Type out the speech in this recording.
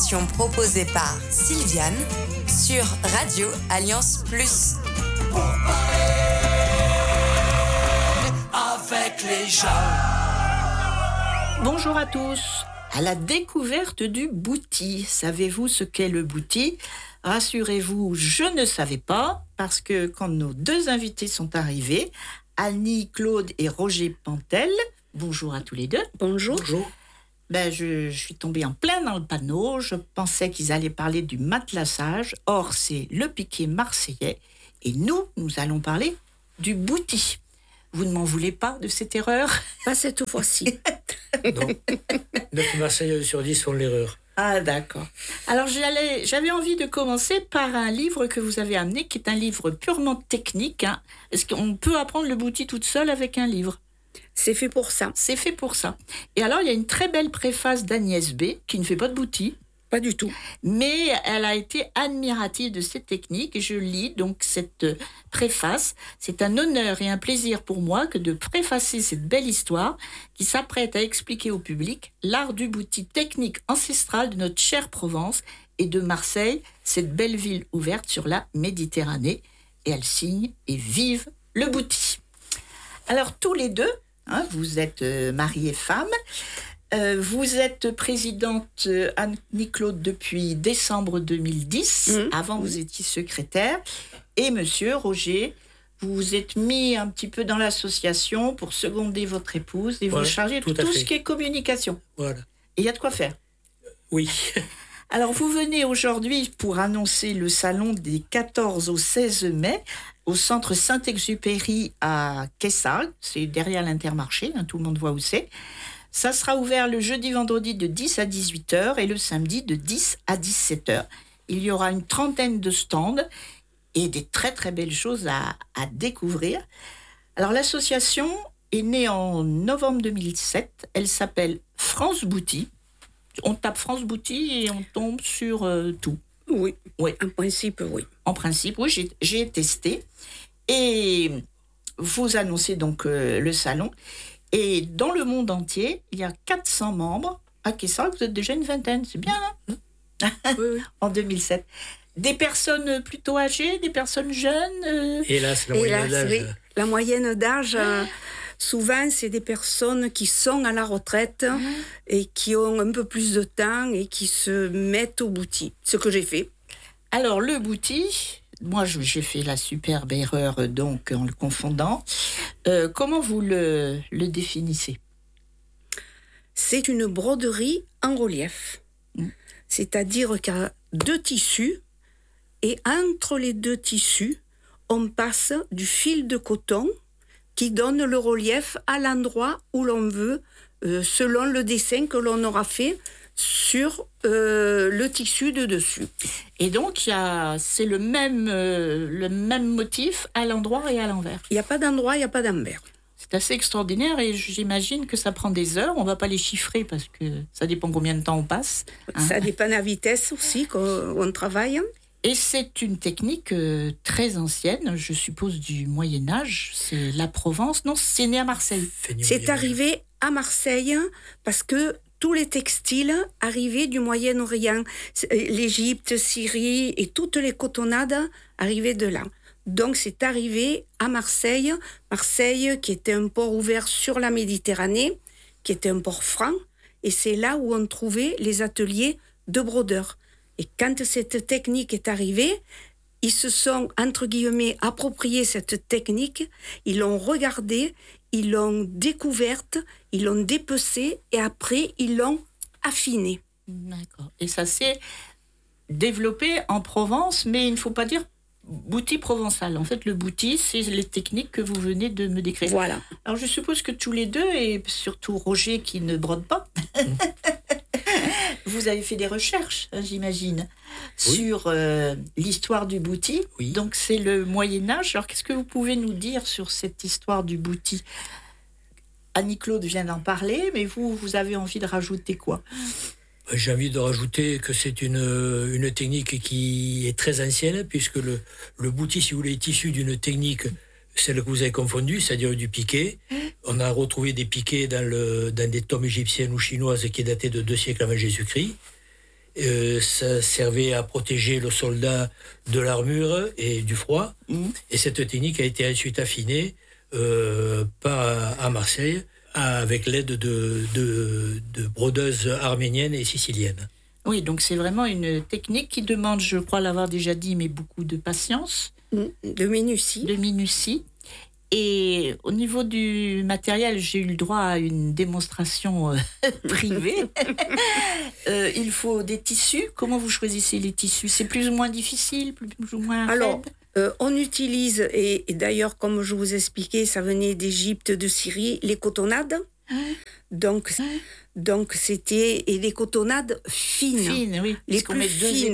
émission proposée par Sylviane sur Radio Alliance Plus. Pour parler avec les gens. Bonjour à tous. À la découverte du bouti. Savez-vous ce qu'est le bouti ? Rassurez-vous, je ne savais pas, parce que quand nos deux invités sont arrivés, Annie, Claude et Roger Pantel, bonjour à tous les deux. Bonjour. Bonjour. Je suis tombée en plein dans le panneau. Je pensais qu'ils allaient parler du matelassage. Or, c'est le piquet marseillais. Et nous allons parler du bouti. Vous ne m'en voulez pas de cette erreur ? Pas cette fois-ci. Non. 9 Marseillais sur 10 font l'erreur. Ah, d'accord. Alors, j'avais envie de commencer par un livre que vous avez amené, qui est un livre purement technique. Est-ce qu'on peut apprendre le bouti toute seule avec un livre ? C'est fait pour ça. C'est fait pour ça. Et alors, il y a une très belle préface d'Agnès B, qui ne fait pas de bouti, Pas du tout. mais elle a été admirative de cette technique. Et je lis donc cette préface. C'est un honneur et un plaisir pour moi que de préfacer cette belle histoire qui s'apprête à expliquer au public l'art du bouti, technique ancestrale de notre chère Provence et de Marseille, cette belle ville ouverte sur la Méditerranée. Et elle signe « Et vive le bouti ». Alors, tous les deux, vous êtes mari et femme. Vous êtes présidente Annie-Claude depuis décembre 2010. Avant, vous étiez secrétaire. Et monsieur Roger, vous vous êtes mis un petit peu dans l'association pour seconder votre épouse et vous charger de tout ce qui est communication. Voilà. Et il y a de quoi faire. Oui. Alors, vous venez aujourd'hui pour annoncer le salon des 14 au 16 mai au centre Saint-Exupéry à Quessargues. C'est derrière l'Intermarché, tout le monde voit où c'est. Ça sera ouvert le jeudi, vendredi de 10 à 18h et le samedi de 10 à 17h. Il y aura une trentaine de stands et des très très belles choses à découvrir. Alors, l'association est née en novembre 2007. Elle s'appelle France Bouti. On tape France Bouti et on tombe sur tout. Oui. Oui. En principe, oui. En principe, oui, j'ai testé. Et vous annoncez donc le salon. Et dans le monde entier, il y a 400 membres. À Quessargues, vous êtes déjà une vingtaine, c'est bien, Oui, oui. En 2007. Des personnes plutôt âgées, des personnes jeunes Hélas, la moyenne d'âge. Oui. La moyenne d'âge, souvent, c'est des personnes qui sont à la retraite et qui ont un peu plus de temps et qui se mettent au bouti. Ce que j'ai fait. Alors, le bouti, moi, j'ai fait la superbe erreur, donc, en le confondant. Comment vous le définissez ? C'est une broderie en relief. C'est-à-dire qu'il y a deux tissus et entre les deux tissus, on passe du fil de coton qui donne le relief à l'endroit où l'on veut, selon le dessin que l'on aura fait sur le tissu de dessus. Et donc, c'est le même motif à l'endroit et à l'envers. Il n'y a pas d'endroit, il n'y a pas d'envers. C'est assez extraordinaire et j'imagine que ça prend des heures. On ne va pas les chiffrer parce que ça dépend combien de temps on passe. Ça dépend de la vitesse aussi qu'on travaille. Et c'est une technique très ancienne, je suppose du Moyen-Âge. C'est la Provence. Non, c'est né à Marseille. C'est arrivé à Marseille parce que tous les textiles arrivaient du Moyen-Orient. L'Égypte, Syrie et toutes les cotonnades arrivaient de là. Donc c'est arrivé à Marseille. Marseille qui était un port ouvert sur la Méditerranée, qui était un port franc. Et c'est là où on trouvait les ateliers de brodeurs. Et quand cette technique est arrivée, ils se sont, entre guillemets, approprié cette technique, ils l'ont regardée, ils l'ont découverte, ils l'ont dépecée et après, ils l'ont affinée. D'accord. Et ça s'est développé en Provence, mais il ne faut pas dire bouti provençal. En fait, le bouti, c'est les techniques que vous venez de me décrire. Voilà. Alors, je suppose que tous les deux, et surtout Roger qui ne brode pas, vous avez fait des recherches, j'imagine, sur l'histoire du bouti. Oui. Donc, c'est le Moyen-Âge. Alors, qu'est-ce que vous pouvez nous dire sur cette histoire du bouti ? Annie-Claude vient d'en parler, mais vous avez envie de rajouter quoi ? J'ai envie de rajouter que c'est une technique qui est très ancienne, puisque le bouti, si vous voulez, est issu d'une technique, celle que vous avez confondue, c'est-à-dire du piquet. On a retrouvé des piquets dans des tombes égyptiennes ou chinoises qui dataient de 2 siècles avant Jésus-Christ. Ça servait à protéger le soldat de l'armure et du froid. Et cette technique a été ensuite affinée à Marseille avec l'aide de brodeuses arméniennes et siciliennes. Oui, donc c'est vraiment une technique qui demande, je crois l'avoir déjà dit, mais beaucoup de patience. De minutie. De minutie. Et au niveau du matériel, j'ai eu le droit à une démonstration privée. Il faut des tissus. Comment vous choisissez les tissus? C'est plus ou moins difficile, plus ou moins Alors, raide? on utilise, et d'ailleurs, comme je vous expliquais, ça venait d'Égypte, de Syrie, les cotonnades. Donc c'était et des cotonnades fines. Fines, oui. Les Parce qu'on plus met deux fines.